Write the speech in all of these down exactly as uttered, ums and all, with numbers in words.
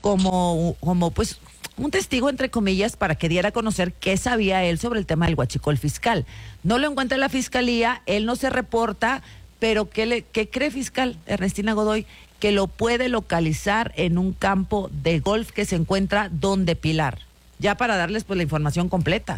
como, como pues un testigo entre comillas para que diera a conocer qué sabía él sobre el tema del huachicol fiscal. No lo encuentra la fiscalía, él no se reporta, pero ¿qué, le, qué cree fiscal Ernestina Godoy? Que lo puede localizar en un campo de golf que se encuentra donde Pilar. Ya para darles pues la información completa.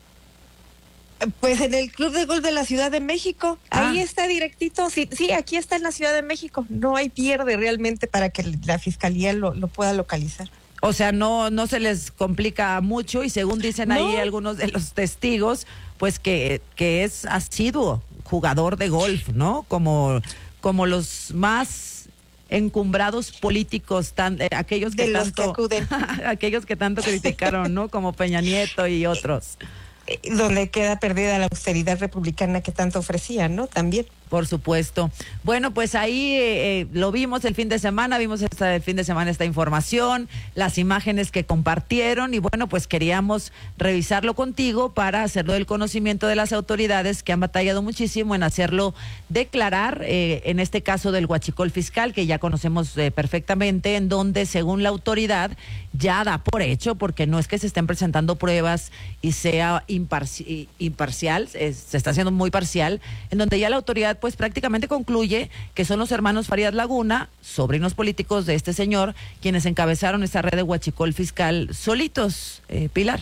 Pues en el Club de Golf de la Ciudad de México, ah. ahí está directito, sí, sí, aquí está en la Ciudad de México, no hay pierde realmente para que la fiscalía lo, lo pueda localizar. O sea, no, no se les complica mucho y según dicen no. ahí algunos de los testigos, pues que, que es asiduo jugador de golf, ¿no? Como, como los más encumbrados políticos, tan, eh, aquellos que de los tanto, que acuden. aquellos que tanto criticaron, ¿no? Como Peña Nieto y otros. Donde queda perdida la austeridad republicana que tanto ofrecía, ¿no? También. Por supuesto. Bueno, pues ahí eh, lo vimos el fin de semana, vimos esta, el fin de semana esta información, las imágenes que compartieron y bueno, pues queríamos revisarlo contigo para hacerlo del conocimiento de las autoridades que han batallado muchísimo en hacerlo declarar, eh, en este caso del huachicol fiscal, que ya conocemos eh, perfectamente, en donde según la autoridad ya da por hecho, porque no es que se estén presentando pruebas y sea imparci- imparcial, eh, se está haciendo muy parcial, en donde ya la autoridad pues prácticamente concluye que son los hermanos Farías Laguna, sobrinos políticos de este señor, quienes encabezaron esta red de huachicol fiscal solitos, eh, Pilar.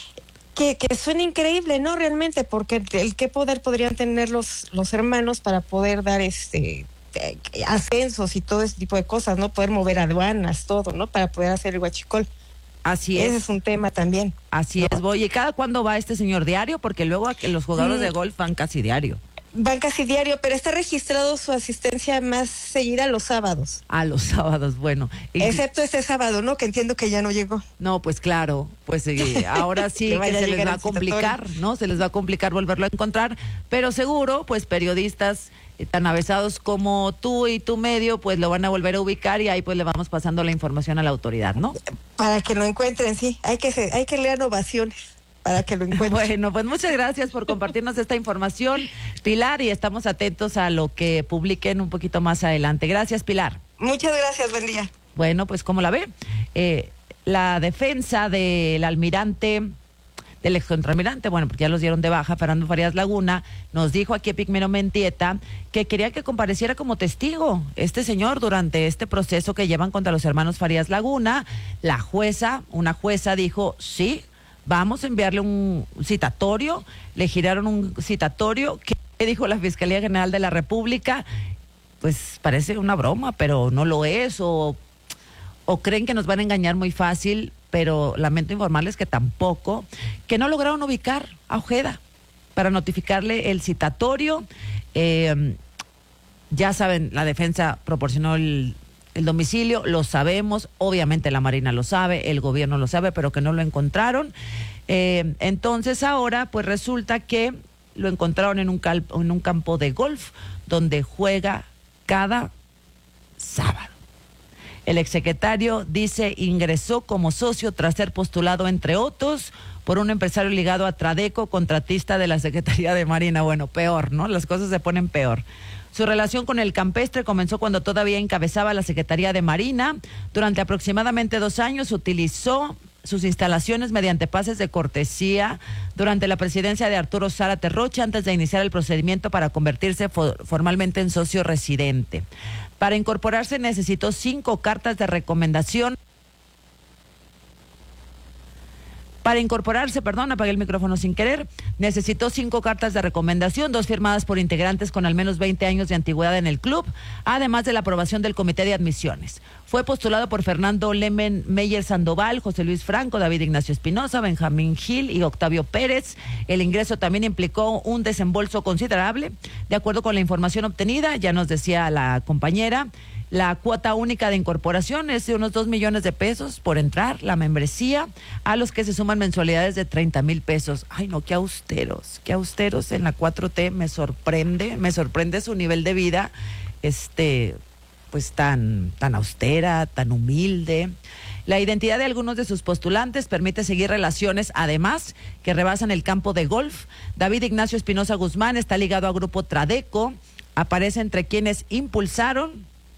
Que, que suena increíble, ¿no? Realmente, porque el qué poder podrían tener los, los hermanos para poder dar este eh, ascensos y todo ese tipo de cosas, ¿no? Poder mover aduanas, todo, ¿no? Para poder hacer el huachicol. Así es. Ese es un tema también. Así ¿no? es, voy. ¿Y cada cuándo va este señor diario? Porque luego los jugadores mm. de golf van casi diario. Van casi diario, pero está registrado su asistencia más seguida los sábados. A los sábados, bueno. Y... excepto este sábado, ¿no? Que entiendo que ya no llegó. No, pues claro, pues eh, ahora sí que, que se les va a complicar, ¿no? Se les va a complicar volverlo a encontrar, pero seguro, pues periodistas eh, tan avesados como tú y tu medio, pues lo van a volver a ubicar y ahí pues le vamos pasando la información a la autoridad, ¿no? Para que lo encuentren, sí. Hay que, ser, hay que leer ovaciones para que lo encuentren. Bueno, pues muchas gracias por compartirnos esta información, Pilar, y estamos atentos a lo que publiquen un poquito más adelante. Gracias, Pilar. Muchas gracias, buen día. Bueno, pues ¿cómo la ve? Eh, la defensa del almirante, del excontraalmirante, bueno, porque ya los dieron de baja, Fernando Farías Laguna, nos dijo aquí Epigmenio Mendieta que quería que compareciera como testigo este señor durante este proceso que llevan contra los hermanos Farías Laguna. La jueza, una jueza dijo, sí, vamos a enviarle un citatorio, le giraron un citatorio. ¿Qué dijo la Fiscalía General de la República? Pues parece una broma, pero no lo es, o, o creen que nos van a engañar muy fácil, pero lamento informarles que tampoco, que no lograron ubicar a Ojeda para notificarle el citatorio. Eh, ya saben, la defensa proporcionó el El domicilio, lo sabemos, obviamente la Marina lo sabe, el gobierno lo sabe, pero que no lo encontraron. Eh, entonces ahora, pues resulta que lo encontraron en un, cal, en un campo de golf donde juega cada sábado. El exsecretario dice ingresó como socio tras ser postulado, entre otros, por un empresario ligado a Tradeco, contratista de la Secretaría de Marina. Bueno, peor, ¿no? Las cosas se ponen peor. Su relación con el campestre comenzó cuando todavía encabezaba la Secretaría de Marina. Durante aproximadamente dos años utilizó sus instalaciones mediante pases de cortesía durante la presidencia de Arturo Zárate Rocha antes de iniciar el procedimiento para convertirse fo- formalmente en socio residente. Para incorporarse necesitó cinco cartas de recomendación. Para incorporarse, perdón, apagué el micrófono sin querer, necesitó cinco cartas de recomendación, dos firmadas por integrantes con al menos veinte años de antigüedad en el club, además de la aprobación del Comité de Admisiones. Fue postulado por Fernando Lemen Meyer Sandoval, José Luis Franco, David Ignacio Espinosa, Benjamín Gil y Octavio Pérez. El ingreso también implicó un desembolso considerable. De acuerdo con la información obtenida, ya nos decía la compañera, la cuota única de incorporación es de unos dos millones de pesos por entrar, la membresía, a los que se suman mensualidades de treinta mil pesos. Ay, no, qué austeros, qué austeros en la cuatro T, me sorprende, me sorprende su nivel de vida, este, pues tan, tan austera, tan humilde. La identidad de algunos de sus postulantes permite seguir relaciones, además, que rebasan el campo de golf. David Ignacio Espinosa Guzmán está ligado a Grupo Tradeco, aparece entre quienes impulsaron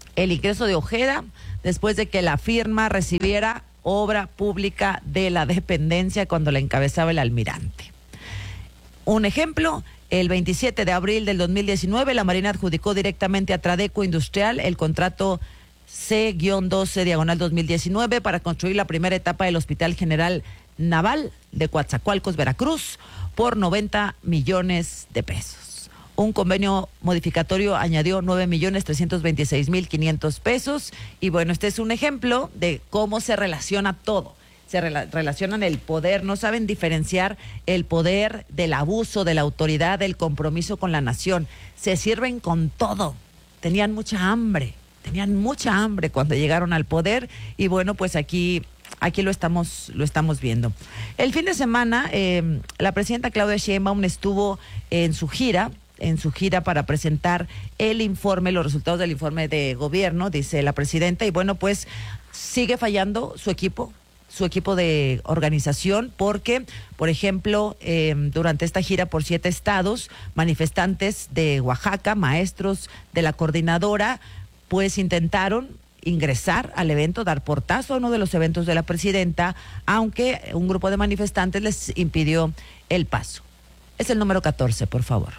el ingreso de Ojeda después de que la firma recibiera obra pública de la dependencia cuando la encabezaba el almirante. Un ejemplo, el veintisiete de abril del dos mil diecinueve, la Marina adjudicó directamente a Tradeco Industrial el contrato C doce diagonal dos mil diecinueve para construir la primera etapa del Hospital General Naval de Coatzacoalcos, Veracruz, por noventa millones de pesos. Un convenio modificatorio añadió nueve millones trescientos veintiséis mil quinientos pesos. Y bueno, este es un ejemplo de cómo se relaciona todo. Se rela- relacionan el poder, no saben diferenciar el poder del abuso, de la autoridad, del compromiso con la nación. Se sirven con todo. Tenían mucha hambre, tenían mucha hambre cuando llegaron al poder y bueno, pues aquí, aquí lo estamos, lo estamos viendo. El fin de semana, eh, la presidenta Claudia Sheinbaum estuvo en su gira, en su gira para presentar el informe, los resultados del informe de gobierno, dice la presidenta, y bueno, pues sigue fallando su equipo. su equipo de organización, porque, por ejemplo, eh, durante esta gira por siete estados, manifestantes de Oaxaca, maestros de la coordinadora, pues intentaron ingresar al evento, dar portazo a uno de los eventos de la presidenta, aunque un grupo de manifestantes les impidió el paso. Es el número catorce, por favor.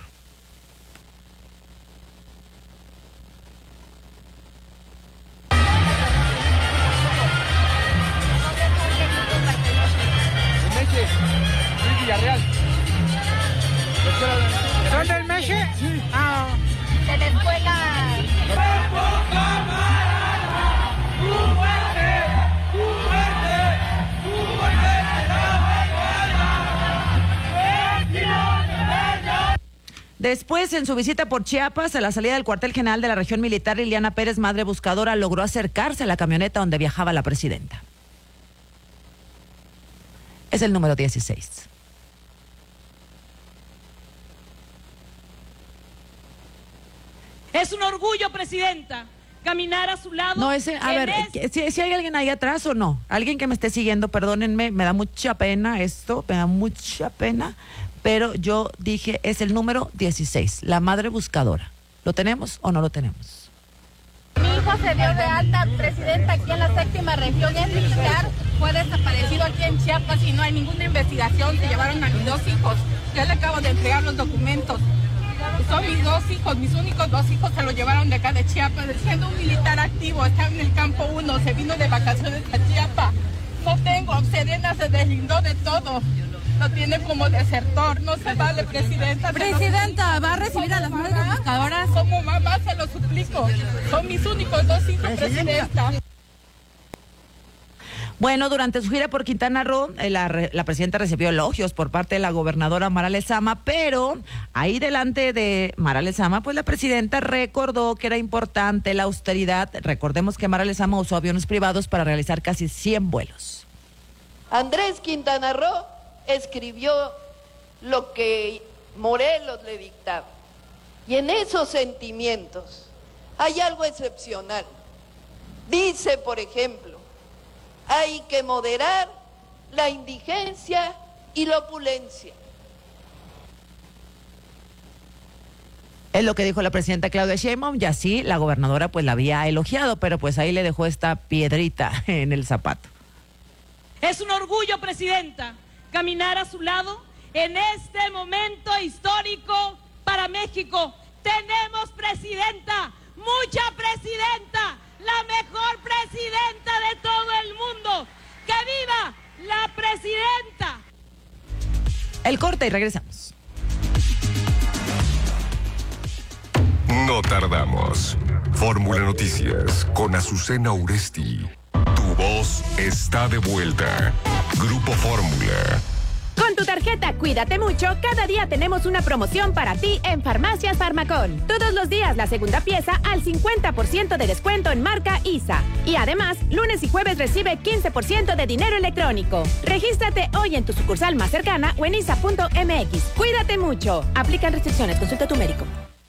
¿Son del Meche? Sí. Ah. De la escuela. Después, en su visita por Chiapas, a la salida del cuartel general de la región militar, Liliana Pérez, madre buscadora, logró acercarse a la camioneta donde viajaba la presidenta. Es el número dieciséis. Es un orgullo, presidenta, caminar a su lado. No, ese, a ver, este... si, si hay alguien ahí atrás o no, alguien que me esté siguiendo, perdónenme, me da mucha pena esto, me da mucha pena, pero yo dije, es el número dieciséis, la madre buscadora. ¿Lo tenemos o no lo tenemos? Mi hijo se dio de alta, presidenta, aquí en la séptima región, es militar, fue desaparecido aquí en Chiapas y no hay ninguna investigación, se llevaron a mis dos hijos, ya le acabo de entregar los documentos. Son mis dos hijos, mis únicos dos hijos se lo llevaron de acá de Chiapas, siendo un militar activo, está en el campo uno, se vino de vacaciones a Chiapas. No tengo, Sedena se deslindó de todo, lo tiene como desertor, no se vale, presidenta. Presidenta, ¿va a recibir a las madres buscadoras? Como mamá se lo suplico, son mis únicos dos hijos, presidenta. Bueno, durante su gira por Quintana Roo, eh, la, la presidenta recibió elogios por parte de la gobernadora Mara Lezama, pero ahí delante de Mara Lezama, pues la presidenta recordó que era importante la austeridad. Recordemos que Mara Lezama usó aviones privados para realizar casi cien vuelos. Andrés Quintana Roo escribió lo que Morelos le dictaba. Y en esos sentimientos hay algo excepcional. Dice, por ejemplo, hay que moderar la indigencia y la opulencia. Es lo que dijo la presidenta Claudia Sheinbaum, y así la gobernadora pues la había elogiado, pero pues ahí le dejó esta piedrita en el zapato. Es un orgullo, presidenta, caminar a su lado en este momento histórico para México. Tenemos presidenta, mucha presidenta, la mejor presidenta de todo el mundo. ¡Que viva la presidenta! El corte y regresamos. No tardamos. Fórmula Noticias con Azucena Uresti. Tu voz está de vuelta. Grupo Fórmula. Con tu tarjeta Cuídate Mucho, cada día tenemos una promoción para ti en Farmacias Farmacón. Todos los días la segunda pieza al cincuenta por ciento de descuento en marca I S A. Y además, lunes y jueves recibe quince por ciento de dinero electrónico. Regístrate hoy en tu sucursal más cercana o en isa punto m x. Cuídate Mucho. Aplican restricciones. Consulta a tu médico.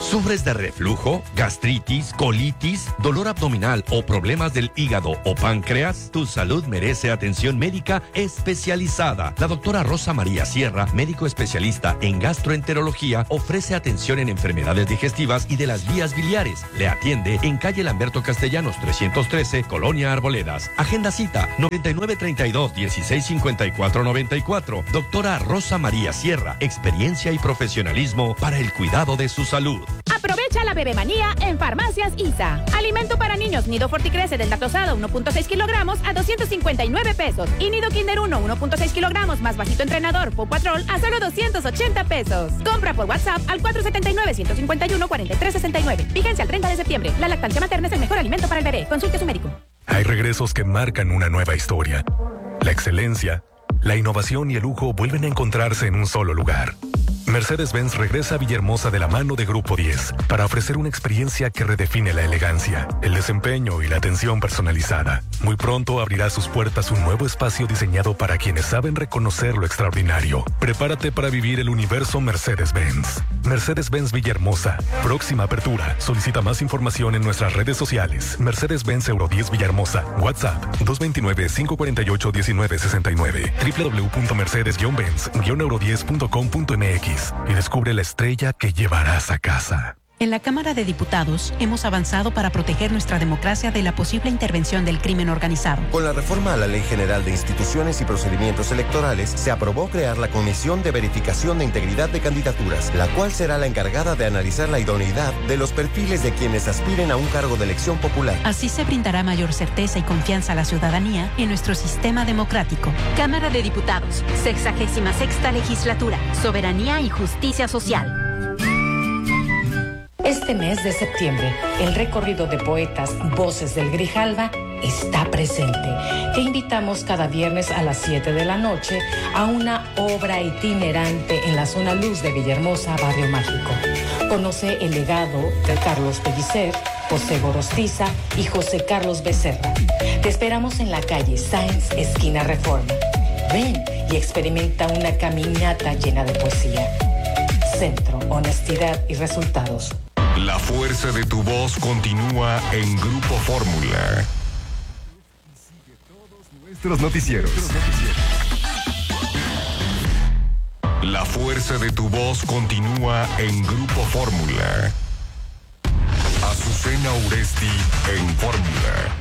¿Sufres de reflujo, gastritis, colitis, dolor abdominal o problemas del hígado o páncreas? Tu salud merece atención médica especializada. La doctora Rosa María Sierra, médico especialista en gastroenterología, ofrece atención en enfermedades digestivas y de las vías biliares. Le atiende en calle Lamberto Castellanos trescientos trece, Colonia Arboledas. Agenda cita noventa y nueve treinta y dos, dieciséis cincuenta y cuatro noventa y cuatro. Doctora Rosa María Sierra, experiencia y profesionalismo para el cuidado de su salud. Aprovecha la bebemanía en Farmacias I S A. Alimento para niños Nido Forticrece deslactosado uno punto seis kilogramos a doscientos cincuenta y nueve pesos. Y Nido Kinder uno uno punto seis kilogramos más vasito entrenador Paw Patrol a solo doscientos ochenta pesos. Compra por WhatsApp al cuatro siete nueve, uno cinco uno, cuatro tres seis nueve. Vigencia al treinta de septiembre. La lactancia materna es el mejor alimento para el bebé. Consulte a su médico. Hay regresos que marcan una nueva historia. La excelencia, la innovación y el lujo vuelven a encontrarse en un solo lugar. Mercedes-Benz regresa a Villahermosa de la mano de Grupo diez para ofrecer una experiencia que redefine la elegancia, el desempeño y la atención personalizada. Muy pronto abrirá sus puertas un nuevo espacio diseñado para quienes saben reconocer lo extraordinario. Prepárate para vivir el universo Mercedes-Benz. Mercedes-Benz Villahermosa. Próxima apertura. Solicita más información en nuestras redes sociales. Mercedes-Benz Euro diez Villahermosa. WhatsApp dos dos nueve, cinco cuatro ocho, uno nueve seis nueve. doble u doble u doble u punto mercedes benz euro diez punto com punto m x y descubre la estrella que llevarás a casa. En la Cámara de Diputados hemos avanzado para proteger nuestra democracia de la posible intervención del crimen organizado. Con la reforma a la Ley General de Instituciones y Procedimientos Electorales, se aprobó crear la Comisión de Verificación de Integridad de Candidaturas, la cual será la encargada de analizar la idoneidad de los perfiles de quienes aspiren a un cargo de elección popular. Así se brindará mayor certeza y confianza a la ciudadanía en nuestro sistema democrático. Cámara de Diputados, sexagésima sexta legislatura, Soberanía y Justicia Social. Este mes de septiembre, el recorrido de poetas Voces del Grijalva está presente. Te invitamos cada viernes a las siete de la noche a una obra itinerante en la zona luz de Villahermosa, Barrio Mágico. Conoce el legado de Carlos Pellicer, José Gorostiza y José Carlos Becerra. Te esperamos en la calle Sáenz, esquina Reforma. Ven y experimenta una caminata llena de poesía. Centro, honestidad y resultados. La fuerza de tu voz continúa en Grupo Fórmula. Sigue todos nuestros noticieros. La fuerza de tu voz continúa en Grupo Fórmula. Azucena Uresti en Fórmula.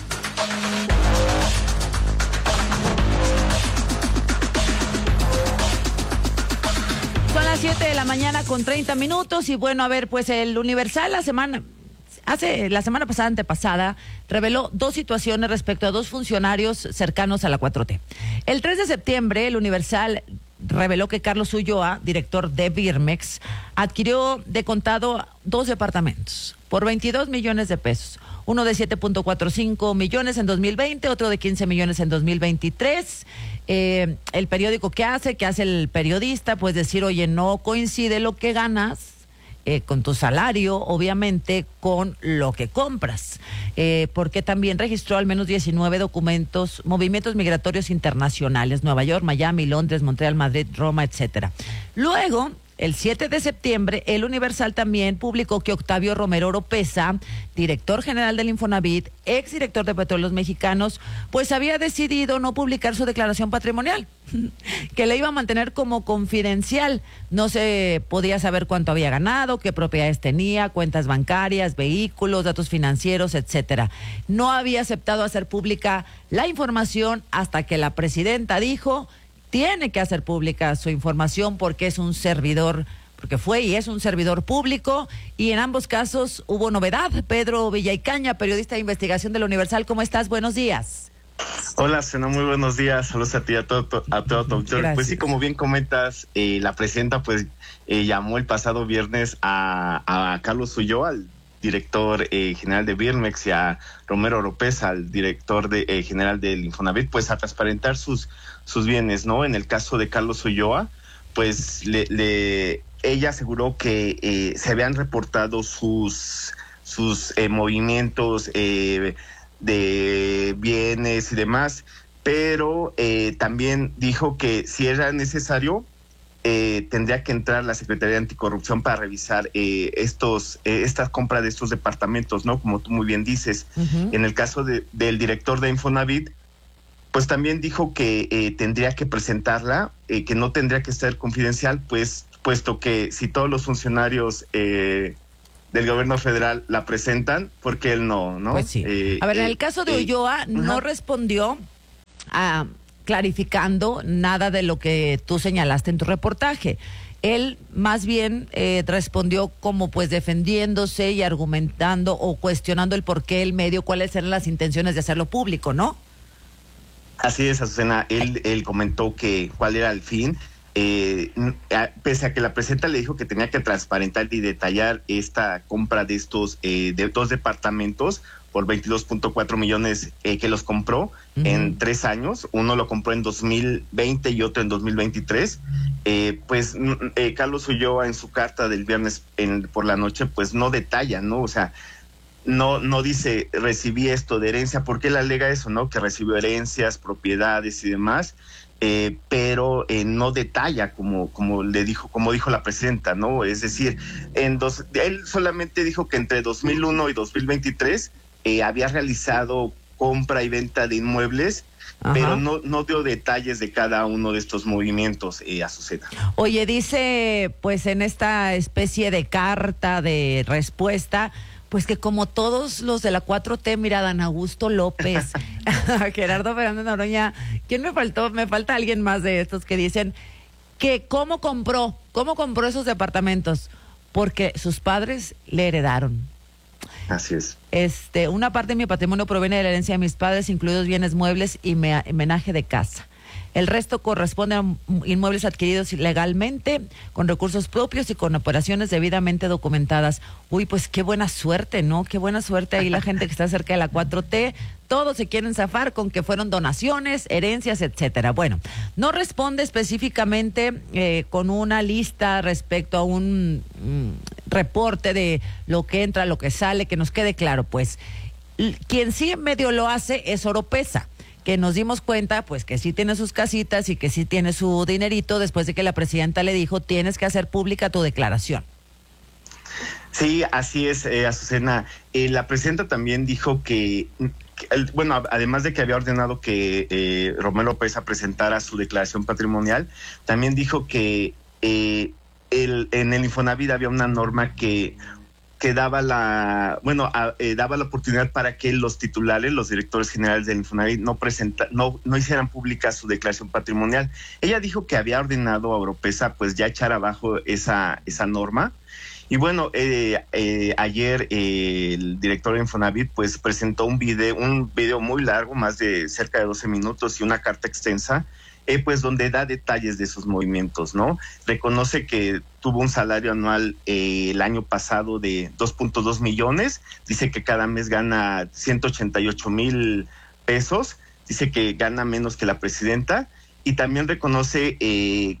Son las siete de la mañana con treinta minutos y bueno, a ver, pues el Universal la semana, hace la semana pasada, antepasada, reveló dos situaciones respecto a dos funcionarios cercanos a la cuatro T. El tres de septiembre, el Universal reveló que Carlos Ulloa, director de Birmex, adquirió de contado dos departamentos por veintidós millones de pesos. Uno de siete punto cuarenta y cinco millones en dos mil veinte, otro de quince millones en dos mil veintitrés. Eh, el periódico que hace, que hace el periodista, pues decir, oye, no coincide lo que ganas eh, con tu salario, obviamente, con lo que compras. Eh, porque también registró al menos diecinueve documentos, movimientos migratorios internacionales, Nueva York, Miami, Londres, Montreal, Madrid, Roma, etcétera. Luego, el siete de septiembre, el Universal también publicó que Octavio Romero Oropesa, director general del Infonavit, exdirector de Petróleos Mexicanos, pues había decidido no publicar su declaración patrimonial, que le iba a mantener como confidencial. No se podía saber cuánto había ganado, qué propiedades tenía, cuentas bancarias, vehículos, datos financieros, etcétera. No había aceptado hacer pública la información hasta que la presidenta dijo: tiene que hacer pública su información porque es un servidor, porque fue y es un servidor público, y en ambos casos hubo novedad. Pedro Villaicaña, periodista de investigación del Universal, ¿cómo estás? Buenos días. Hola, Sena, muy buenos días. Saludos a ti, a todo, a todo tu auditorio. Pues sí, como bien comentas, eh, la presidenta pues eh, llamó el pasado viernes a, a Carlos Ulloa, al director eh, general de Birmex, y a Romero Oropesa, al director de, eh, general del Infonavit, pues a transparentar sus sus bienes, ¿no? En el caso de Carlos Ulloa, pues le, le ella aseguró que eh, se habían reportado sus sus eh, movimientos eh, de bienes y demás, pero eh, también dijo que si era necesario eh, tendría que entrar la Secretaría de Anticorrupción para revisar eh, estos eh, esta compra de estos departamentos, ¿no? Como tú muy bien dices. Uh-huh. En el caso de, del director de Infonavit, pues también dijo que eh, tendría que presentarla, eh, que no tendría que ser confidencial, pues puesto que si todos los funcionarios eh, del gobierno federal la presentan, ¿por qué él no? ¿no? Pues sí. Eh, a ver, en eh, el caso de Ulloa, eh, no uh-huh. respondió a, clarificando nada de lo que tú señalaste en tu reportaje. Él más bien eh, respondió como pues defendiéndose y argumentando o cuestionando el por qué el medio, cuáles eran las intenciones de hacerlo público, ¿no? Así es, Azucena. Él, él comentó que cuál era el fin. Eh, pese a que la presidenta le dijo que tenía que transparentar y detallar esta compra de estos eh, de dos departamentos por veintidós punto cuatro millones eh, que los compró uh-huh. en tres años. Uno lo compró en dos mil veinte y otro en dos mil veintitrés. Eh, pues eh, Carlos Ulloa en su carta del viernes en, por la noche pues no detalla, ¿no? O sea, no no dice recibí esto de herencia, porque él alega eso, ¿no? Que recibió herencias, propiedades y demás. Eh, pero eh, no detalla como como le dijo como dijo la presidenta, ¿no? Es decir, en dos, él solamente dijo que entre dos mil uno y dos mil veintitrés eh, había realizado compra y venta de inmuebles. Ajá. Pero no no dio detalles de cada uno de estos movimientos, eh, Azucena. Oye, dice pues en esta especie de carta de respuesta, pues que como todos los de la cuatro T, mira, Dan Augusto López, Gerardo Fernández Noroña, ¿quién me faltó? Me falta alguien más de estos que dicen que cómo compró, cómo compró esos departamentos, porque sus padres le heredaron. Así es. Este, una parte de mi patrimonio proviene de la herencia de mis padres, incluidos bienes muebles y me, menaje de casa. El resto corresponde a inmuebles adquiridos legalmente, con recursos propios y con operaciones debidamente documentadas. Uy, pues qué buena suerte, ¿no? Qué buena suerte ahí la gente que está cerca de la cuatro T. Todos se quieren zafar con que fueron donaciones, herencias, etcétera. Bueno, no responde específicamente eh, con una lista respecto a un mm, reporte de lo que entra, lo que sale, que nos quede claro, pues. Quien sí en medio lo hace es Oropesa, que nos dimos cuenta pues que sí tiene sus casitas y que sí tiene su dinerito después de que la presidenta le dijo tienes que hacer pública tu declaración. Sí, así es, eh, Azucena. Eh, la presidenta también dijo que, que el, bueno, además de que había ordenado que eh, Romero Oropesa presentara su declaración patrimonial, también dijo que eh, el, en el Infonavit había una norma que que daba la, bueno, a, eh, daba la oportunidad para que los titulares, los directores generales del Infonavit, no presenta, no, no hicieran pública su declaración patrimonial. Ella dijo que había ordenado a Oropesa pues ya echar abajo esa, esa norma. Y bueno, eh, eh, ayer eh, el director de Infonavit pues presentó un video, un video muy largo, más de cerca de doce minutos y una carta extensa, Eh, pues donde da detalles de sus movimientos, ¿no? Reconoce que tuvo un salario anual eh, el año pasado de dos punto dos millones, dice que cada mes gana ciento ochenta y ocho mil pesos, dice que gana menos que la presidenta, y también reconoce eh,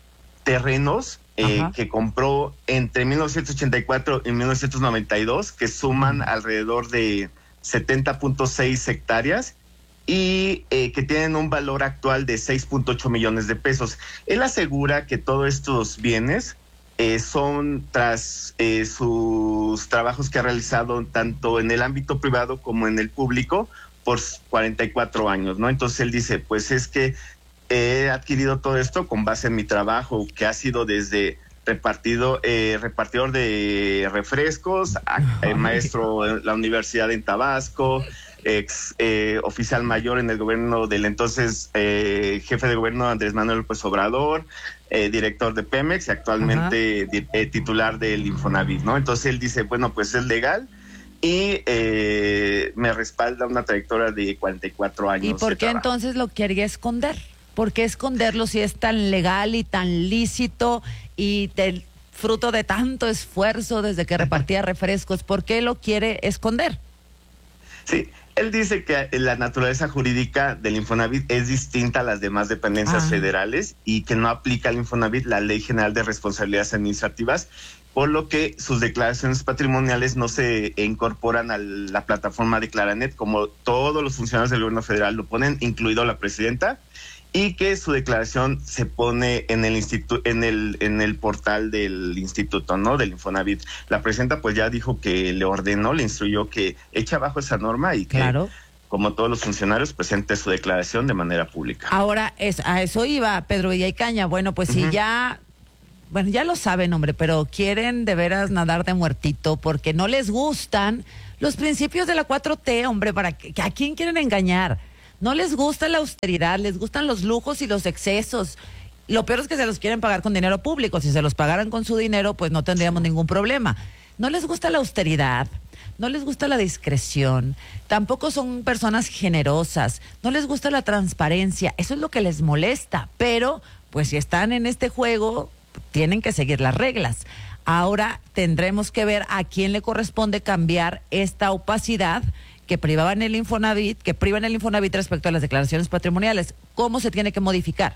terrenos eh, que compró entre mil novecientos ochenta y cuatro y mil novecientos noventa y dos, que suman alrededor de setenta punto seis hectáreas, y eh, que tienen un valor actual de seis punto ocho millones de pesos. Él asegura que todos estos bienes eh, son tras eh, sus trabajos que ha realizado tanto en el ámbito privado como en el público por cuarenta y cuatro años, ¿no? Entonces él dice, pues es que he adquirido todo esto con base en mi trabajo, que ha sido desde repartido, eh, repartidor de refrescos, a, eh, maestro en la universidad en Tabasco, ex eh, oficial mayor en el gobierno del entonces eh, jefe de gobierno Andrés Manuel López Obrador, eh, director de Pemex y actualmente di, eh, titular del Infonavit, ¿no? Entonces él dice, bueno, pues es legal y eh, me respalda una trayectoria de cuarenta y cuatro años. ¿Y por qué entonces lo quería esconder? ¿Por qué esconderlo si es tan legal y tan lícito y del fruto de tanto esfuerzo desde que repartía refrescos? ¿Por qué lo quiere esconder? Sí, él dice que la naturaleza jurídica del Infonavit es distinta a las demás dependencias ah. federales y que no aplica al Infonavit la Ley General de Responsabilidades Administrativas, por lo que sus declaraciones patrimoniales no se incorporan a la plataforma de Claranet, como todos los funcionarios del gobierno federal lo ponen, incluido la presidenta. y que su declaración se pone en el instituto, en el, en el portal del instituto, ¿no? Del Infonavit. La presidenta pues ya dijo que le ordenó, le instruyó que eche abajo esa norma y que, claro, como todos los funcionarios, presente su declaración de manera pública. Ahora, es, a eso iba Pedro Villaicaña. Bueno, pues uh-huh. si ya, bueno, ya lo saben, hombre, pero quieren de veras nadar de muertito porque no les gustan los principios de la cuatro T, hombre, para que, ¿a quién quieren engañar? No les gusta la austeridad, les gustan los lujos y los excesos. Lo peor es que se los quieren pagar con dinero público. Si se los pagaran con su dinero, pues no tendríamos ningún problema. No les gusta la austeridad, no les gusta la discreción, tampoco son personas generosas, no les gusta la transparencia. Eso es lo que les molesta. Pero, pues si están en este juego, tienen que seguir las reglas. Ahora tendremos que ver a quién le corresponde cambiar esta opacidad que privaban el Infonavit, que privan el Infonavit respecto a las declaraciones patrimoniales. ¿Cómo se tiene que modificar?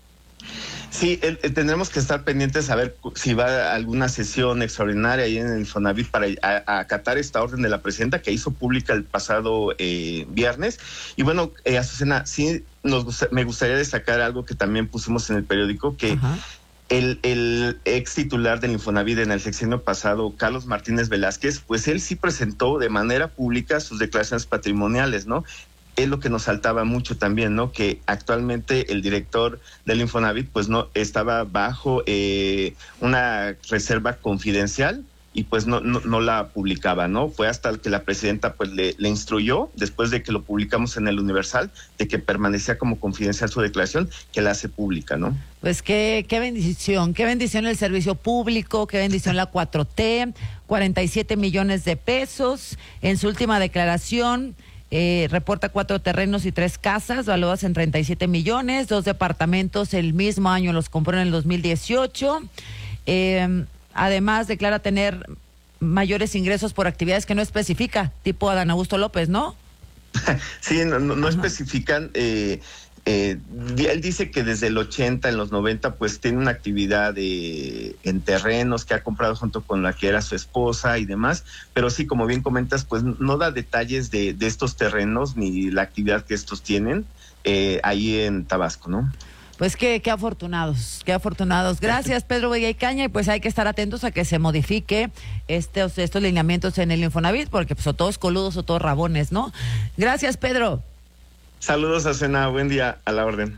Sí, eh, tendremos que estar pendientes a ver si va a alguna sesión extraordinaria ahí en el Infonavit para a, a acatar esta orden de la presidenta que hizo pública el pasado eh, viernes. Y bueno, eh, Azucena, sí nos gusta, me gustaría destacar algo que también pusimos en el periódico, que Ajá. El, el ex titular del Infonavit en el sexenio pasado, Carlos Martínez Velázquez, pues él sí presentó de manera pública sus declaraciones patrimoniales, ¿no? Es lo que nos saltaba mucho también, ¿no? Que actualmente el director del Infonavit, pues no estaba bajo eh, una reserva confidencial y pues no, no, no la publicaba, ¿no? Fue hasta que la presidenta pues le, le instruyó, después de que lo publicamos en el Universal, de que permanecía como confidencial su declaración, que la hace pública, ¿no? Pues qué, qué bendición, qué bendición el servicio público, qué bendición la cuatro T, cuarenta y siete millones de pesos. En su última declaración eh, reporta cuatro terrenos y tres casas, valuadas en treinta y siete millones, dos departamentos el mismo año los compró en el dos mil dieciocho. Eh, Además, declara tener mayores ingresos por actividades que no especifica, tipo Adán Augusto López, ¿no? Sí, no, no, no especifican. Eh, eh, él dice que desde el ochenta, en los noventa, pues tiene una actividad de, en terrenos que ha comprado junto con la que era su esposa y demás. Pero sí, como bien comentas, pues no da detalles de, de estos terrenos ni la actividad que estos tienen eh, ahí en Tabasco, ¿no? Pues qué, qué afortunados, qué afortunados. Gracias, Pedro Villaicaña, y pues hay que estar atentos a que se modifique estos, estos lineamientos en el Infonavit, porque pues o todos coludos o todos rabones, ¿no? Gracias, Pedro. Saludos, Azucena, buen día, a la orden.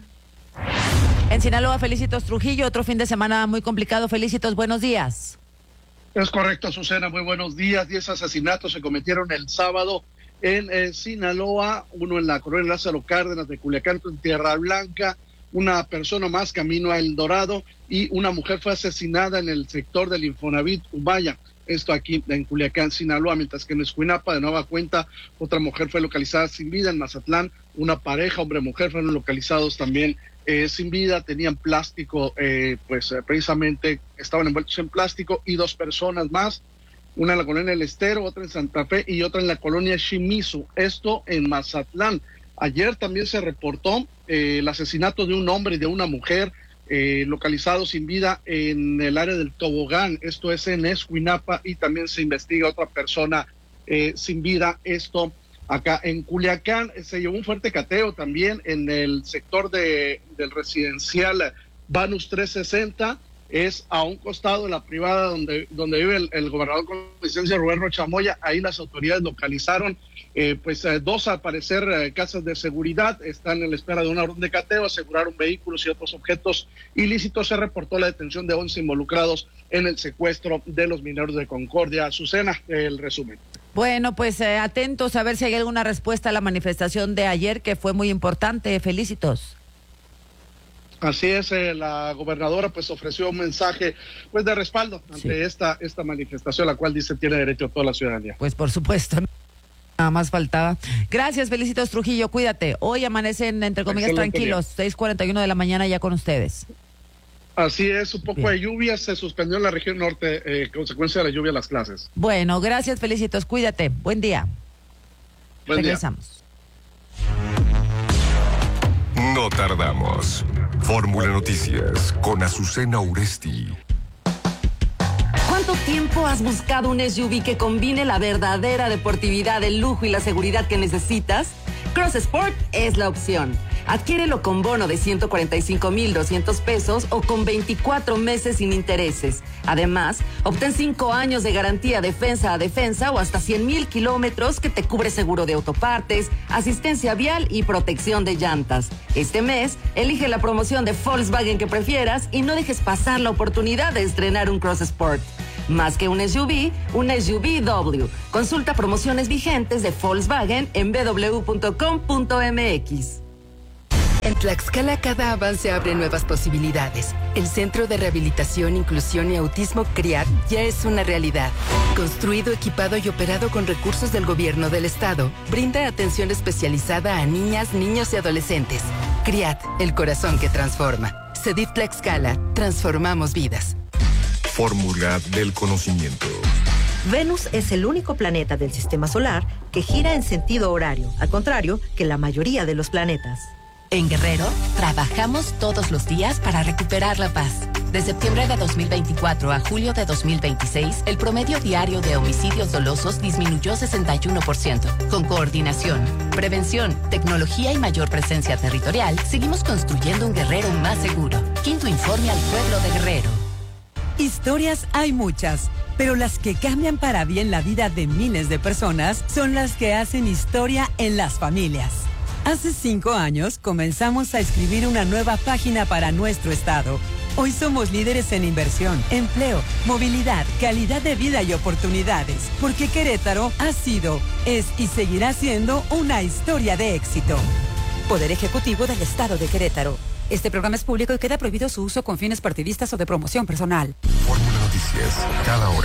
En Sinaloa, Felicitos Trujillo, otro fin de semana muy complicado. Felicitos, buenos días. Es correcto, Azucena, muy buenos días. Diez asesinatos se cometieron el sábado en eh, Sinaloa, uno en la colonia Lázaro Cárdenas de Culiacán, en Tierra Blanca. Una persona más camino a El Dorado y una mujer fue asesinada en el sector del Infonavit Ubaya, esto aquí en Culiacán, Sinaloa, mientras que en Escuinapa, de nueva cuenta, otra mujer fue localizada sin vida. En Mazatlán, una pareja, hombre-mujer, fueron localizados también eh, sin vida, tenían plástico, eh, pues eh, precisamente estaban envueltos en plástico, y dos personas más, una en la colonia El Estero, otra en Santa Fe y otra en la colonia Shimizu, esto en Mazatlán. Ayer también se reportó eh, el asesinato de un hombre y de una mujer eh, localizados sin vida en el área del Tobogán, esto es en Escuinapa, y también se investiga otra persona eh, sin vida, esto acá en Culiacán. Se llevó un fuerte cateo también en el sector de, del residencial Banus trescientos sesenta, es a un costado de la privada donde, donde vive el, el gobernador con licencia Roberto Chamoya. Ahí las autoridades localizaron eh, pues eh, dos, al parecer, eh, casas de seguridad. Están en la espera de una orden de cateo, aseguraron vehículos y otros objetos ilícitos. Se reportó la detención de once involucrados en el secuestro de los mineros de Concordia. Azucena, el resumen. Bueno, pues eh, atentos a ver si hay alguna respuesta a la manifestación de ayer, que fue muy importante. Felicitos. Así es, eh, la gobernadora pues ofreció un mensaje pues de respaldo ante sí. esta esta manifestación, la cual dice tiene derecho a toda la ciudadanía. Pues por supuesto, nada más faltaba. Gracias, Felicitos Trujillo, cuídate. Hoy amanecen, entre comillas, Excelente tranquilos, seis cuarenta y uno de la mañana ya con ustedes. Así es, un poco Bien. de lluvia, se suspendió en la región norte, eh, consecuencia de la lluvia las clases. Bueno, gracias, Felicitos, cuídate, buen día. Buen Regresamos. Día. No tardamos. Fórmula Noticias con Azucena Uresti. ¿Cuánto tiempo has buscado un S U V que combine la verdadera deportividad, el lujo y la seguridad que necesitas? Cross Sport es la opción. Adquiérelo con bono de ciento cuarenta y cinco mil doscientos pesos o con veinticuatro meses sin intereses. Además, obtén cinco años de garantía defensa a defensa o hasta cien mil kilómetros que te cubre seguro de autopartes, asistencia vial y protección de llantas. Este mes, elige la promoción de Volkswagen que prefieras y no dejes pasar la oportunidad de estrenar un Cross Sport. Más que un S U V, un S U V W. Consulta promociones vigentes de Volkswagen en b w punto com punto m x. En Tlaxcala cada avance abre nuevas posibilidades. El Centro de Rehabilitación, Inclusión y Autismo CRIAT ya es una realidad. Construido, equipado y operado con recursos del gobierno del estado, brinda atención especializada a niñas, niños y adolescentes. CRIAT, el corazón que transforma. CEDIF Tlaxcala, transformamos vidas. Fórmula del conocimiento. Venus es el único planeta del sistema solar que gira en sentido horario, al contrario que la mayoría de los planetas. En Guerrero, trabajamos todos los días para recuperar la paz. De septiembre de dos mil veinticuatro a julio de dos mil veintiséis, el promedio diario de homicidios dolosos disminuyó sesenta y uno por ciento. Con coordinación, prevención, tecnología y mayor presencia territorial, seguimos construyendo un Guerrero más seguro. Quinto informe al pueblo de Guerrero. Historias hay muchas, pero las que cambian para bien la vida de miles de personas son las que hacen historia en las familias. Hace cinco años comenzamos a escribir una nueva página para nuestro estado. Hoy somos líderes en inversión, empleo, movilidad, calidad de vida y oportunidades, porque Querétaro ha sido, es y seguirá siendo una historia de éxito. Poder Ejecutivo del Estado de Querétaro. Este programa es público y queda prohibido su uso con fines partidistas o de promoción personal. Fórmula Noticias, cada hora.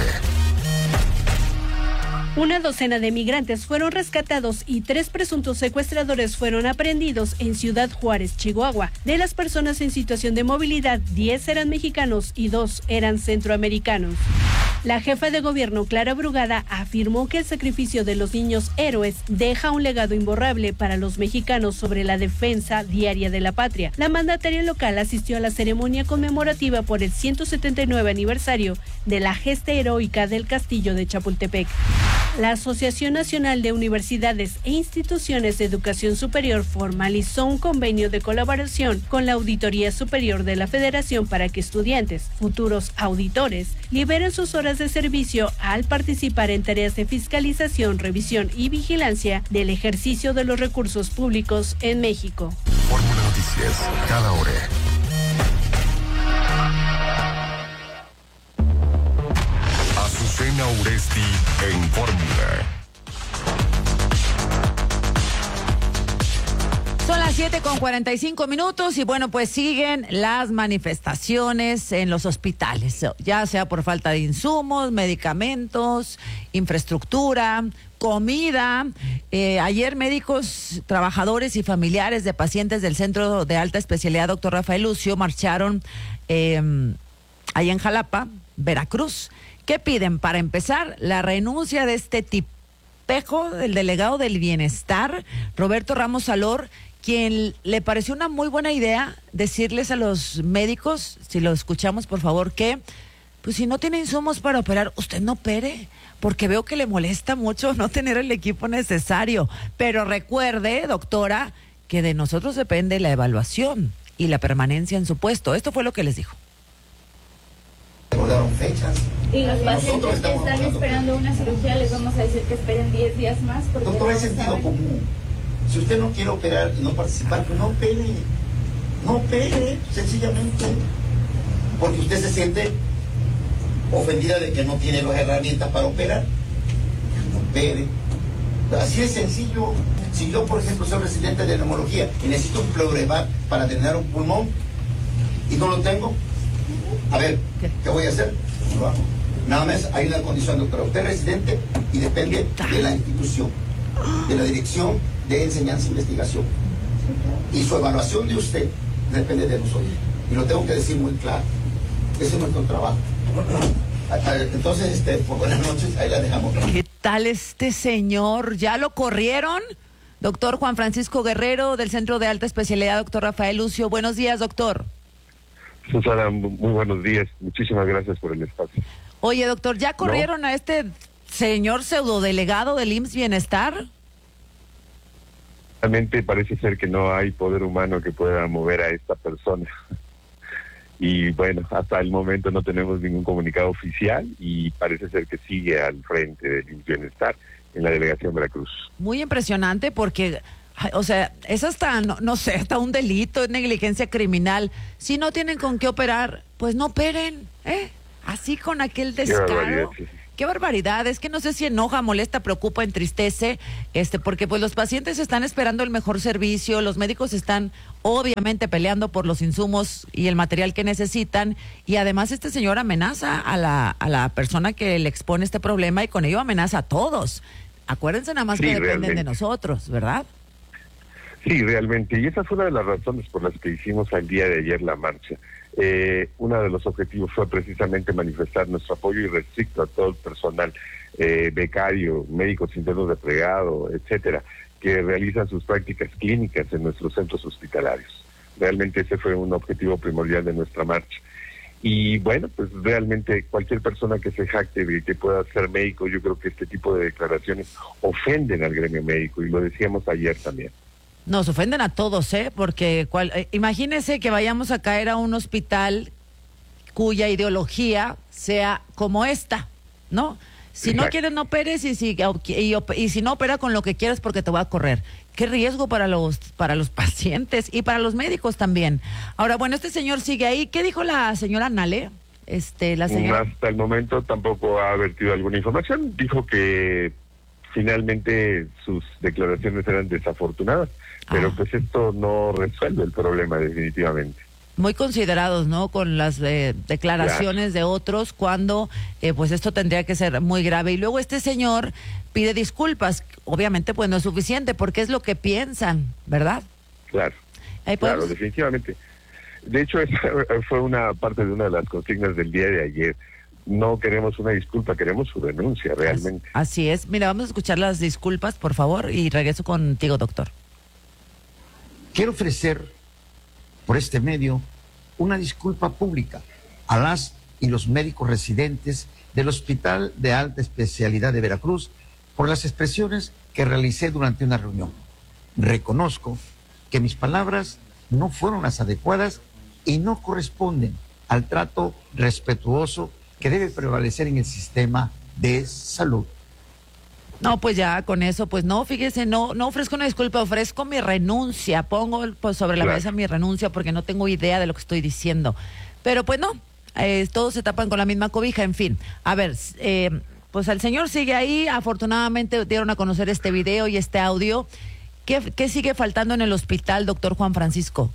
Una docena de migrantes fueron rescatados y tres presuntos secuestradores fueron aprehendidos en Ciudad Juárez, Chihuahua. De las personas en situación de movilidad, diez eran mexicanos y dos eran centroamericanos. La jefa de gobierno, Clara Brugada, afirmó que el sacrificio de los niños héroes deja un legado imborrable para los mexicanos sobre la defensa diaria de la patria. La mandataria local asistió a la ceremonia conmemorativa por el ciento setenta y nueve aniversario de la gesta heroica del Castillo de Chapultepec. La Asociación Nacional de Universidades e Instituciones de Educación Superior formalizó un convenio de colaboración con la Auditoría Superior de la Federación para que estudiantes, futuros auditores, liberen sus horas de servicio al participar en tareas de fiscalización, revisión y vigilancia del ejercicio de los recursos públicos en México. Fórmula Noticias, cada hora. Azucena Uresti en Fórmula. Son las siete con cuarenta y cinco minutos y bueno, pues siguen las manifestaciones en los hospitales, ya sea por falta de insumos, medicamentos, infraestructura, comida. Eh, ayer médicos, trabajadores y familiares de pacientes del Centro de Alta Especialidad Doctor Rafael Lucio marcharon eh, allá en Jalapa, Veracruz. ¿Qué piden? Para empezar, la renuncia de este tipejo, del delegado del bienestar, Roberto Ramos Salor, quien le pareció una muy buena idea decirles a los médicos, si lo escuchamos por favor, que pues si no tiene insumos para operar, usted no opere, porque veo que le molesta mucho no tener el equipo necesario. Pero recuerde, doctora, que de nosotros depende la evaluación y la permanencia en su puesto. Esto fue lo que les dijo. Acordaron fechas. Y los pacientes que están esperando una cirugía, les vamos a decir que esperen diez días más. Doctor, es sentido común. Si usted no quiere operar y no participar, pues no opere. No opere, sencillamente. Porque usted se siente ofendida de que no tiene las herramientas para operar. No opere. Así es sencillo. Si yo, por ejemplo, soy residente de neumología y necesito un pleurevar para tener un pulmón y no lo tengo, a ver, ¿qué voy a hacer? No lo hago. Nada más hay una condición, doctora. Usted es residente y depende de la institución, de la dirección de enseñanza e investigación. Y su evaluación de usted depende de nosotros. Y lo tengo que decir muy claro. Ese es nuestro trabajo. Entonces, este, pues, buenas noches, ahí la dejamos. ¿Qué tal este señor? ¿Ya lo corrieron? Doctor Juan Francisco Guerrero, del Centro de Alta Especialidad, doctor Rafael Lucio. Buenos días, doctor. Susana, muy buenos días. Muchísimas gracias por el espacio. Oye, doctor, ¿ya corrieron ¿No? a este señor pseudodelegado del I M S S Bienestar? Realmente parece ser que no hay poder humano que pueda mover a esta persona. Y bueno, hasta el momento no tenemos ningún comunicado oficial y parece ser que sigue al frente del bienestar en la delegación Veracruz. Muy impresionante porque, o sea, es hasta, no, no sé, hasta un delito, es negligencia criminal. Si no tienen con qué operar, pues no operen, ¿eh? Así con aquel descaro. Qué barbaridad, sí. Qué barbaridad, es que no sé si enoja, molesta, preocupa, entristece, este, porque pues los pacientes están esperando el mejor servicio, los médicos están obviamente peleando por los insumos y el material que necesitan, y además este señor amenaza a la, a la persona que le expone este problema y con ello amenaza a todos. Acuérdense nada más sí, que dependen realmente. de nosotros, ¿verdad? Sí, realmente, y esa fue una de las razones por las que hicimos al día de ayer la marcha. Eh, uno de los objetivos fue precisamente manifestar nuestro apoyo irrestricto a todo el personal, eh, becario, médicos internos de plegado, etcétera, que realizan sus prácticas clínicas en nuestros centros hospitalarios. Realmente ese fue un objetivo primordial de nuestra marcha. Y bueno, pues realmente cualquier persona que se jacte de que pueda ser médico, yo creo que este tipo de declaraciones ofenden al gremio médico, y lo decíamos ayer también. Nos ofenden a todos, ¿eh? Porque cual, eh, imagínense que vayamos a caer a un hospital cuya ideología sea como esta, ¿no? Si Exacto. no quieres, no operes, y si, y, y, y si no opera con lo que quieras porque te voy a correr. Qué riesgo para los, para los pacientes y para los médicos también. Ahora, bueno, este señor sigue ahí. ¿Qué dijo la señora Nale? Este, la señora... Hasta el momento tampoco ha vertido alguna información. Dijo que finalmente sus declaraciones eran desafortunadas. Pero ah. pues esto no resuelve el problema definitivamente. Muy considerados, ¿no? Con las eh, declaraciones claro. de otros cuando eh, pues esto tendría que ser muy grave. Y luego este señor pide disculpas. Obviamente pues no es suficiente porque es lo que piensan, ¿verdad? Claro, claro, definitivamente. De hecho, esa fue una parte de una de las consignas del día de ayer. No queremos una disculpa, queremos su renuncia realmente. Así es. Mira, vamos a escuchar las disculpas, por favor, y regreso contigo, doctor. Quiero ofrecer por este medio una disculpa pública a las y los médicos residentes del Hospital de Alta Especialidad de Veracruz por las expresiones que realicé durante una reunión. Reconozco que mis palabras no fueron las adecuadas y no corresponden al trato respetuoso que debe prevalecer en el sistema de salud. No, pues ya con eso, pues no, fíjese, no no ofrezco una disculpa, ofrezco mi renuncia, pongo pues sobre la claro. mesa mi renuncia porque no tengo idea de lo que estoy diciendo. Pero pues no, eh, todos se tapan con la misma cobija, en fin. A ver, eh, pues el señor sigue ahí, afortunadamente dieron a conocer este video y este audio. ¿Qué, qué sigue faltando en el hospital, doctor Juan Francisco?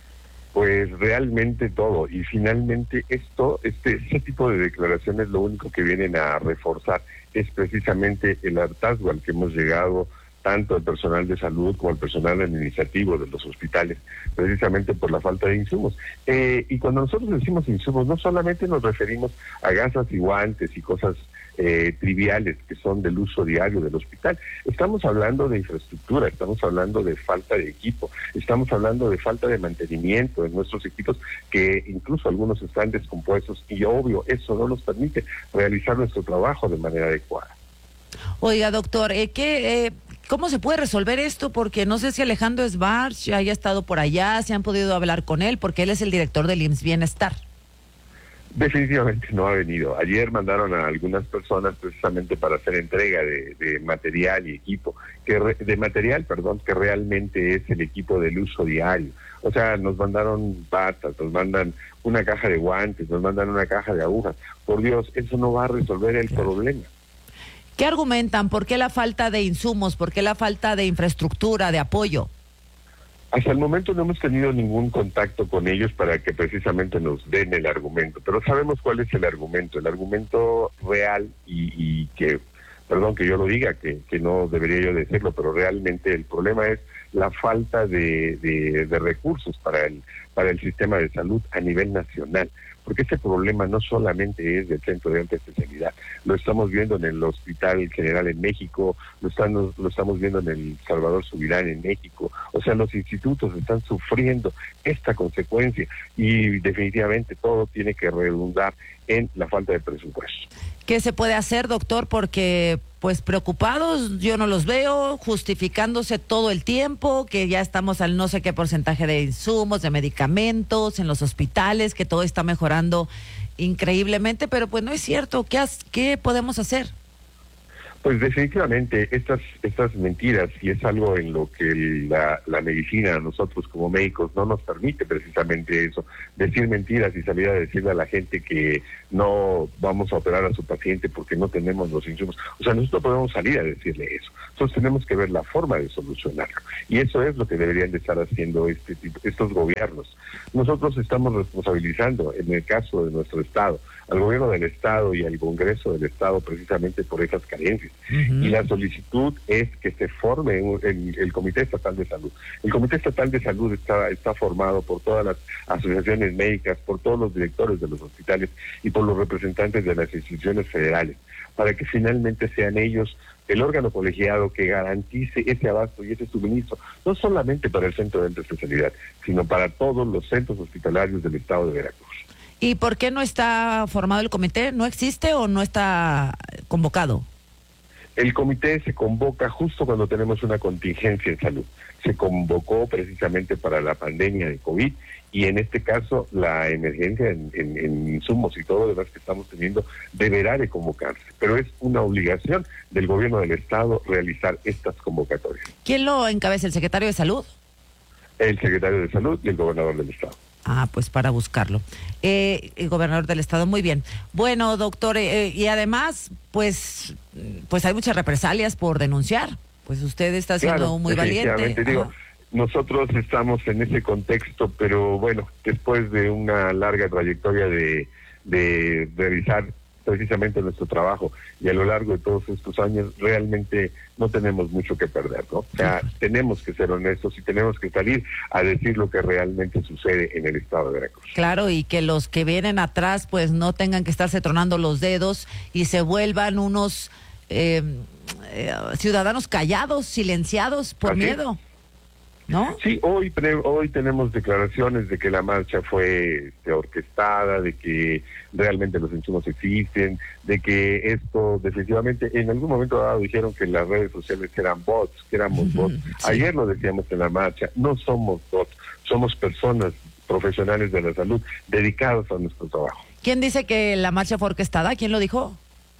Pues realmente todo, y finalmente esto, este, este tipo de declaraciones lo único que vienen a reforzar es precisamente el hartazgo al que hemos llegado tanto el personal de salud como el personal administrativo de los hospitales, precisamente por la falta de insumos. Eh, y cuando nosotros decimos insumos, no solamente nos referimos a gasas y guantes y cosas eh, triviales que son del uso diario del hospital. Estamos hablando de infraestructura, estamos hablando de falta de equipo, estamos hablando de falta de mantenimiento de nuestros equipos, que incluso algunos están descompuestos y obvio, eso no nos permite realizar nuestro trabajo de manera adecuada. Oiga, doctor, eh, ¿qué, eh, ¿cómo se puede resolver esto? Porque no sé si Alejandro Esbarch haya estado por allá, si han podido hablar con él, porque él es el director del I M S S Bienestar. Definitivamente no ha venido. Ayer mandaron a algunas personas precisamente para hacer entrega de, de material y equipo, que re, de material, perdón, que realmente es el equipo del uso diario. O sea, nos mandaron batas, nos mandan una caja de guantes, nos mandan una caja de agujas. Por Dios, eso no va a resolver el claro. problema. ¿Qué argumentan? ¿Por qué la falta de insumos? ¿Por qué la falta de infraestructura, de apoyo? Hasta el momento no hemos tenido ningún contacto con ellos para que precisamente nos den el argumento, pero sabemos cuál es el argumento, el argumento real y, y que, perdón que yo lo diga, que, que no debería yo decirlo, pero realmente el problema es la falta de, de, de recursos para el, para el sistema de salud a nivel nacional. Porque este problema no solamente es del Centro de Alta Especialidad, lo estamos viendo en el Hospital General en México, lo estamos, lo estamos viendo en el Salvador Subirán en México, o sea, los institutos están sufriendo esta consecuencia y definitivamente todo tiene que redundar en la falta de presupuesto. ¿Qué se puede hacer, doctor? Porque pues preocupados, yo no los veo, justificándose todo el tiempo, que ya estamos al no sé qué porcentaje de insumos, de medicamentos, en los hospitales, que todo está mejorando increíblemente, pero pues no es cierto. ¿Qué, has, qué podemos hacer? Pues definitivamente estas estas mentiras, y es algo en lo que la, la medicina, nosotros como médicos, no nos permite precisamente eso, decir mentiras y salir a decirle a la gente que no vamos a operar a su paciente porque no tenemos los insumos. O sea, nosotros podemos salir a decirle eso. Entonces tenemos que ver la forma de solucionarlo. Y eso es lo que deberían de estar haciendo este tipo, estos gobiernos. Nosotros estamos responsabilizando, en el caso de nuestro Estado, al gobierno del Estado y al Congreso del Estado precisamente por esas carencias. Uh-huh. Y la solicitud es que se forme un, el, el Comité Estatal de Salud. El Comité Estatal de Salud está, está formado por todas las asociaciones médicas, por todos los directores de los hospitales y por los representantes de las instituciones federales, para que finalmente sean ellos el órgano colegiado que garantice ese abasto y ese suministro, no solamente para el Centro de Alta Especialidad, sino para todos los centros hospitalarios del Estado de Veracruz. ¿Y por qué no está formado el comité? ¿No existe o no está convocado? El comité se convoca justo cuando tenemos una contingencia en salud. Se convocó precisamente para la pandemia de COVID y en este caso la emergencia en, en, en insumos y todo lo demás que estamos teniendo deberá de convocarse. Pero es una obligación del gobierno del Estado realizar estas convocatorias. ¿Quién lo encabeza? ¿El secretario de Salud? El secretario de Salud y el gobernador del Estado. Ah, pues para buscarlo. Eh, el gobernador del Estado, muy bien. Bueno, doctor, eh, y además, pues, pues hay muchas represalias por denunciar. Pues usted está siendo claro, muy valiente. Digo, nosotros estamos en ese contexto, pero bueno, después de una larga trayectoria de, de realizar precisamente nuestro trabajo y a lo largo de todos estos años realmente no tenemos mucho que perder, ¿no? O sea, uh-huh. tenemos que ser honestos y tenemos que salir a decir lo que realmente sucede en el Estado de Veracruz. Claro, y que los que vienen atrás pues no tengan que estarse tronando los dedos y se vuelvan unos eh, eh, ciudadanos callados, silenciados por ¿Así? miedo. ¿No? Sí, hoy hoy tenemos declaraciones de que la marcha fue este, orquestada, de que realmente los insumos existen, de que esto definitivamente, en algún momento dado dijeron que las redes sociales eran bots, que éramos bots. Sí. Ayer lo decíamos en la marcha, no somos bots, somos personas profesionales de la salud dedicados a nuestro trabajo. ¿Quién dice que la marcha fue orquestada? ¿Quién lo dijo?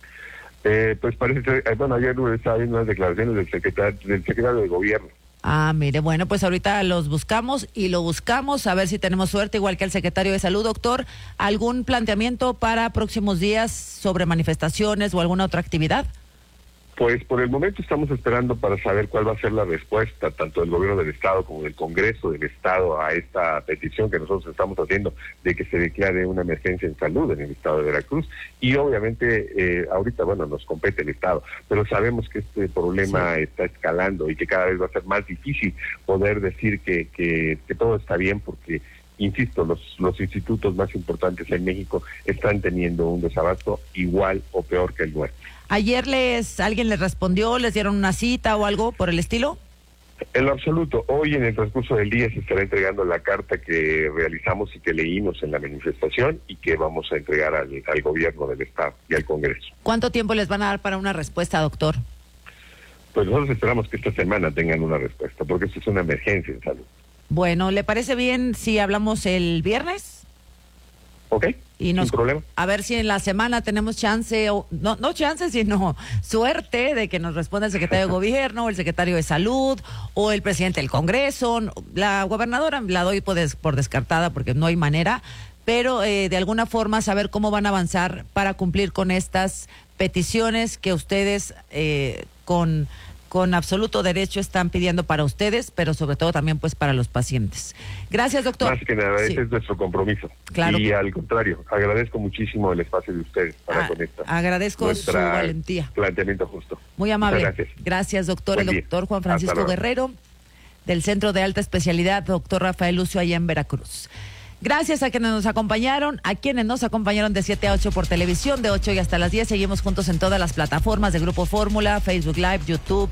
Eh, pues parece ser, bueno, ayer estaba viendo unas declaraciones del secretario, del secretario de Gobierno. Ah, mire, bueno, pues ahorita los buscamos y lo buscamos a ver si tenemos suerte, igual que el secretario de Salud. Doctor, ¿algún planteamiento para próximos días sobre manifestaciones o alguna otra actividad? Pues por el momento estamos esperando para saber cuál va a ser la respuesta tanto del gobierno del Estado como del Congreso del Estado a esta petición que nosotros estamos haciendo de que se declare una emergencia en salud en el Estado de Veracruz. Y obviamente eh, ahorita, bueno, nos compete el Estado, pero sabemos que este problema sí. está escalando y que cada vez va a ser más difícil poder decir que, que, que todo está bien porque... Insisto, los, los institutos más importantes en México están teniendo un desabasto igual o peor que el nuestro. ¿Ayer les alguien les respondió, les dieron una cita o algo por el estilo? En lo absoluto. Hoy en el transcurso del día se estará entregando la carta que realizamos y que leímos en la manifestación y que vamos a entregar al, al gobierno del Estado y al Congreso. ¿Cuánto tiempo les van a dar para una respuesta, doctor? Pues nosotros esperamos que esta semana tengan una respuesta, porque esto es una emergencia en salud. Bueno, ¿le parece bien si hablamos el viernes? Ok, y nos, sin problema. A ver si en la semana tenemos chance, o no, no chance, sino suerte de que nos responda el secretario de Gobierno, o el secretario de Salud, o el presidente del Congreso. La gobernadora la doy por, des, por descartada porque no hay manera, pero eh, de alguna forma saber cómo van a avanzar para cumplir con estas peticiones que ustedes eh, con... con absoluto derecho están pidiendo para ustedes, pero sobre todo también pues para los pacientes. Gracias, doctor. Más que nada, sí. Ese es nuestro compromiso. Claro. Y al contrario, agradezco muchísimo el espacio de ustedes para ah, conectar. Agradezco su valentía. Planteamiento justo. Muy amable. Muchas gracias. Gracias, doctor. Buen el día. doctor Juan Francisco Guerrero, del Centro de Alta Especialidad, doctor Rafael Lucio, allá en Veracruz. Gracias a quienes nos acompañaron, a quienes nos acompañaron de siete a ocho por televisión, de ocho y hasta las diez. Seguimos juntos en todas las plataformas de Grupo Fórmula, Facebook Live, YouTube,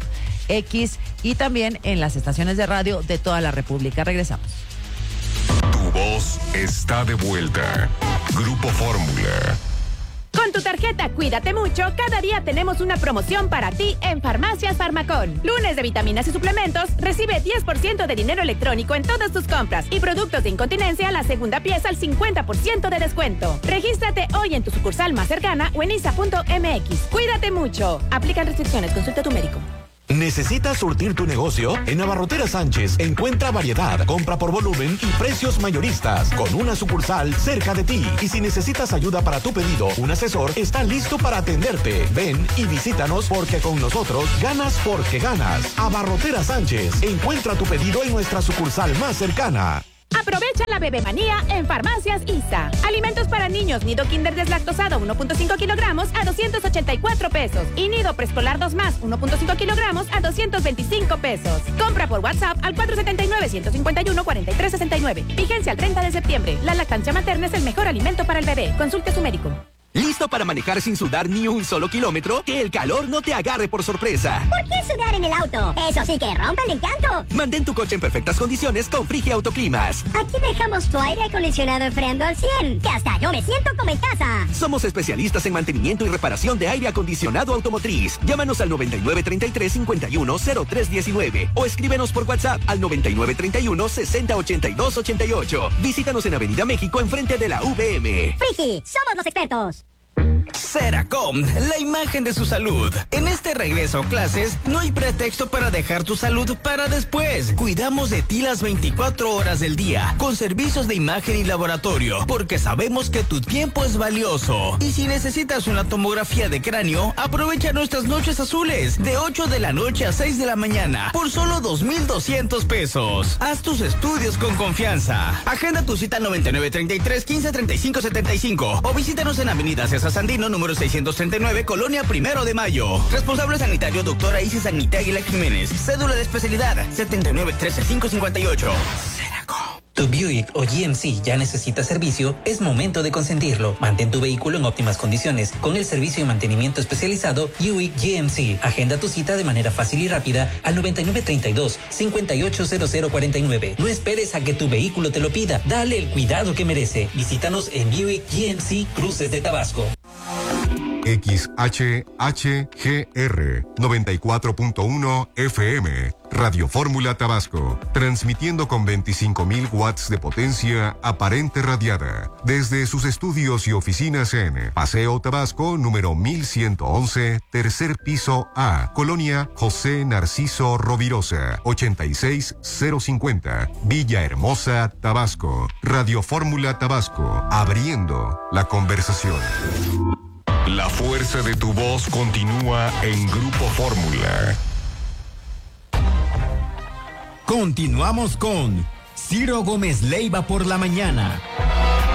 X y también en las estaciones de radio de toda la República. Regresamos. Tu voz está de vuelta. Grupo Fórmula. Con tu tu tarjeta Cuídate Mucho, cada día tenemos una promoción para ti en Farmacias Farmacón. Lunes de vitaminas y suplementos, recibe diez por ciento de dinero electrónico en todas tus compras y productos de incontinencia, la segunda pieza al cincuenta por ciento de descuento. Regístrate hoy en tu sucursal más cercana o en isa punto m x. Cuídate mucho. Aplican restricciones. Consulta a tu médico. ¿Necesitas surtir tu negocio? En Abarrotera Sánchez encuentra variedad, compra por volumen y precios mayoristas, con una sucursal cerca de ti. Y si necesitas ayuda para tu pedido, un asesor está listo para atenderte. Ven y visítanos porque con nosotros ganas porque ganas. Abarrotera Sánchez, encuentra tu pedido en nuestra sucursal más cercana. Aprovecha la bebemanía en Farmacias ISA. Alimentos para niños, nido kinder deslactosado uno punto cinco kilogramos a doscientos ochenta y cuatro pesos. Y nido preescolar dos más uno punto cinco kilogramos a doscientos veinticinco pesos. Compra por WhatsApp al cuatro siete nueve, uno cinco uno, cuatro tres seis nueve. Vigencia al treinta de septiembre. La lactancia materna es el mejor alimento para el bebé. Consulte a su médico. ¿Listo para manejar sin sudar ni un solo kilómetro? Que el calor no te agarre por sorpresa. ¿Por qué sudar en el auto? Eso sí que rompe el encanto. Mantén tu coche en perfectas condiciones con Frigia Autoclimas. Aquí dejamos tu aire acondicionado enfriando al cien, que hasta yo me siento como en casa. Somos especialistas en mantenimiento y reparación de aire acondicionado automotriz. Llámanos al noventa y nueve treinta y tres, cincuenta y uno, cero tres diecinueve o escríbenos por WhatsApp al noventa y nueve treinta y uno, sesenta ochenta y dos ochenta y ocho. Visítanos en Avenida México enfrente de la V M. Frigi, somos los expertos. Seracom, la imagen de su salud. En este regreso a clases, no hay pretexto para dejar tu salud para después. Cuidamos de ti las veinticuatro horas del día, con servicios de imagen y laboratorio, porque sabemos que tu tiempo es valioso. Y si necesitas una tomografía de cráneo, aprovecha nuestras noches azules, de ocho de la noche a seis de la mañana, por solo dos mil doscientos pesos. Haz tus estudios con confianza. Agenda tu cita al noventa y nueve treinta y tres, quince treinta y cinco setenta y cinco o visítanos en Avenida César Sandino, número seiscientos treinta y nueve, Colonia Primero de Mayo. Responsable sanitario, doctora Isis Agnita Aguila Jiménez. Cédula de especialidad, setenta y nueve trece, quinientos cincuenta y ocho. Seracom. Tu Buick o G M C ya necesita servicio, es momento de consentirlo. Mantén tu vehículo en óptimas condiciones con el servicio de mantenimiento especializado Buick G M C. Agenda tu cita de manera fácil y rápida al noventa y nueve treinta y dos, cincuenta y ocho cero cero cuarenta y nueve. No esperes a que tu vehículo te lo pida. Dale el cuidado que merece. Visítanos en Buick G M C Cruces de Tabasco. X H H G R noventa y cuatro punto uno F M, Radio Fórmula Tabasco, transmitiendo con veinticinco mil watts de potencia aparente radiada, desde sus estudios y oficinas en Paseo Tabasco, número mil ciento once, tercer piso A, Colonia José Narciso Rovirosa, ochenta y seis cero cincuenta, Villahermosa, Tabasco. Radio Fórmula Tabasco, abriendo la conversación. La fuerza de tu voz continúa en Grupo Fórmula. Continuamos con Ciro Gómez Leiva por la mañana.